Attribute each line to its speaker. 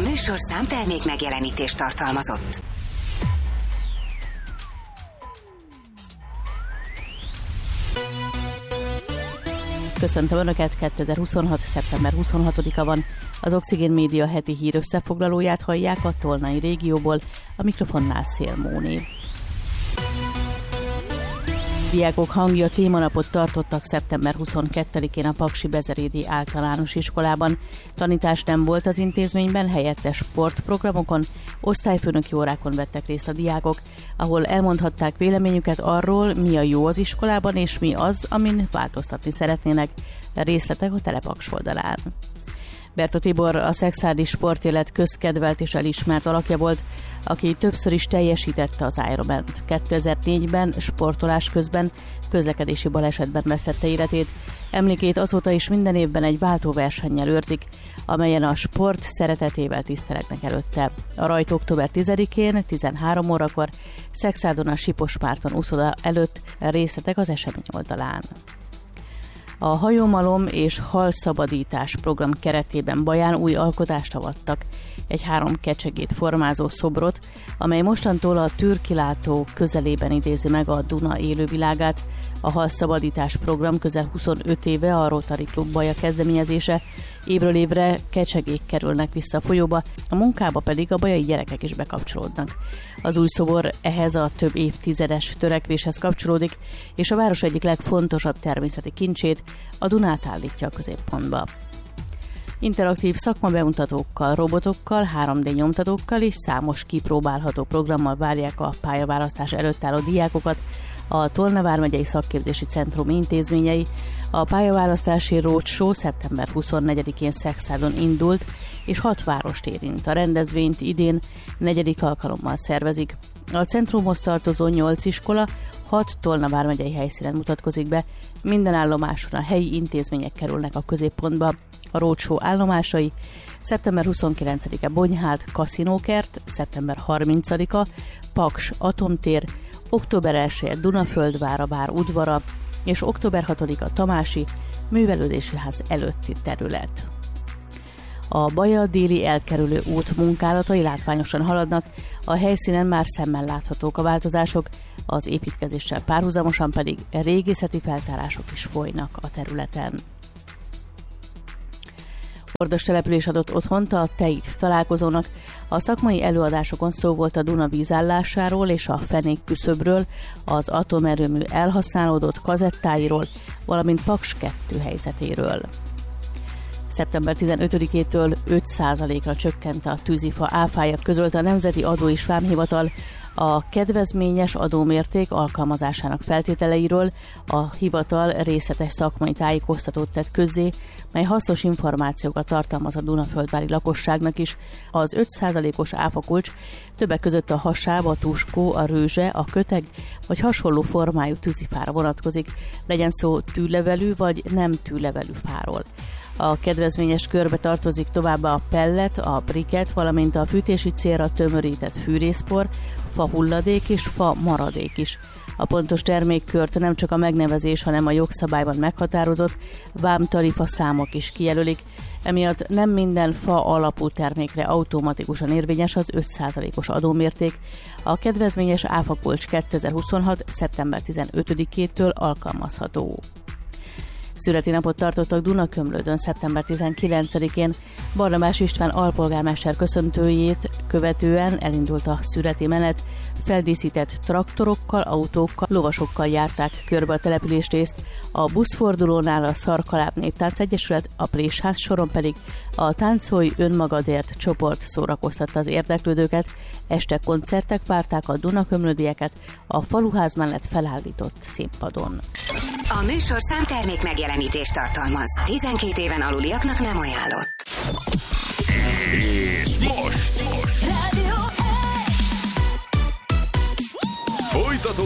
Speaker 1: műsorszám termék megjelenítést tartalmazott.
Speaker 2: Köszöntöm Önöket, 2026. szeptember 26-a van. Az Oxigén Média heti hír összefoglalóját hallják a Tolnai régióból, a mikrofonnál Szél Móni. Diákok hangja témanapot tartottak szeptember 22-én a Paksi Bezerédi Általános Iskolában. Tanítás nem volt az intézményben, helyette sportprogramokon, osztályfőnöki órákon vettek részt a diákok, ahol elmondhatták véleményüket arról, mi a jó az iskolában, és mi az, amin változtatni szeretnének. Részletek a Telepaks oldalán. Berta Tibor a szexuális sportélet közkedvelt és elismert alakja volt, aki többször is teljesítette az Ironmant. 2004-ben sportolás közben közlekedési balesetben vesztette életét. Emlékét azóta is minden évben egy váltóversennyel őrzik, amelyen a sport szeretetével tisztelegnek előtte. A rajt október 10-én, 13 órakor Szexádon a Sipospárton úszoda előtt, részletek az esemény oldalán. A hajómalom és halszabadítás program keretében Baján új alkotást avattak, egy 3 kecsegét formázó szobrot, amely mostantól a Türkilátó közelében idézi meg a Duna élővilágát. A halszabadítás program közel 25 éve a Rotary Klub Baja kezdeményezése, évről évre kecsegék kerülnek vissza a folyóba, a munkába pedig a bajai gyerekek is bekapcsolódnak. Az új szobor ehhez a több évtizedes törekvéshez kapcsolódik, és a város egyik legfontosabb természeti kincsét, a Dunát állítja a középpontba. Interaktív szakmabemutatókkal, robotokkal, 3D nyomtatókkal és számos kipróbálható programmal várják a pályaválasztás előtt álló diákokat a Tolna vármegyei szakképzési centrum intézményei. A pályaválasztási roadshow szeptember 24-én Szexádon indult, és 6 várost érint. A rendezvényt idén 4. alkalommal szervezik. A centrumhoz tartozó 8 iskola 6 Tolna vármegyei helyszínen mutatkozik be. Minden állomáson a helyi intézmények kerülnek a középpontba. A roadshow állomásai: szeptember 29-e Bonyhád Kaszinókert, szeptember 30-a Paks Atomtér, október 1-e Dunaföldvár a Vár udvara, és október 6-a Tamási Művelődési Ház előtti terület. A Baja déli elkerülő út munkálatai látványosan haladnak, a helyszínen már szemmel láthatók a változások, az építkezéssel párhuzamosan pedig régészeti feltárások is folynak a területen. Ordas település adott otthont a TEIT találkozónak. A szakmai előadásokon szó volt a Duna vízállásáról és a fenék küszöbről, az atomerőmű elhasználódott kazettáiról, valamint Paks 2 helyzetéről. Szeptember 15-től 5%-ra csökkent a tűzifa áfája, közölte a Nemzeti Adó és Vámhivatal. A kedvezményes adómérték alkalmazásának feltételeiről a hivatal részletes szakmai tájékoztatót tett közzé, mely hasznos információkat tartalmaz a Dunaföldvári lakosságnak is. Az 5%-os áfakulcs többek között a hasáb, a tuskó, a rőzse, a köteg vagy hasonló formájú tűzifára vonatkozik, legyen szó tűlevelű vagy nem tűlevelű fáról. A kedvezményes körbe tartozik továbbá a pellet, a briket, valamint a fűtési célra tömörített fűrészpor, fa hulladék és fa maradék is. A pontos termékkört nem csak a megnevezés, hanem a jogszabályban meghatározott vámtarifa számok is kijelölik, emiatt nem minden fa alapú termékre automatikusan érvényes az 5%-os adómérték. A kedvezményes áfakulcs 2026. szeptember 15-től alkalmazható. Születinapot tartottak Dunakömlődön szeptember 19-én. Barnabás István alpolgármester köszöntőjét követően elindult a születi menet. Feldíszített traktorokkal, autókkal, lovasokkal járták körbe a településrészt. A buszfordulónál a Szarkaláb Néptánc Egyesület, a Présház soron pedig a Táncolj önmagadért csoport szórakoztatta az érdeklődőket. Este koncertek várták a dunakömlődieket a faluház mellett felállított színpadon.
Speaker 1: A műsorszám termék megjelenítést tartalmaz. 12 éven aluliaknak nem ajánlott.
Speaker 3: És most!
Speaker 1: Rádió!
Speaker 3: Folytatódik